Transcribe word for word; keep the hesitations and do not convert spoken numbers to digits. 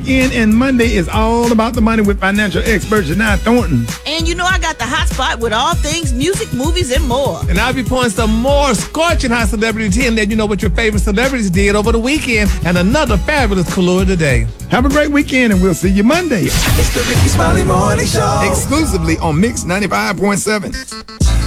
weekend, and Monday is all about the money with financial expert Janai Thornton. And you know I got the hot spot with all things music, movies, and more. And I'll be pouring some more scorching hot celebrity tea and letting you know what your favorite celebrities did over the weekend, and another fabulous color today. Have a great weekend, and we'll see you Monday. It's the Ricky Smiley Morning Show. Exclusively on Mix ninety-five point seven.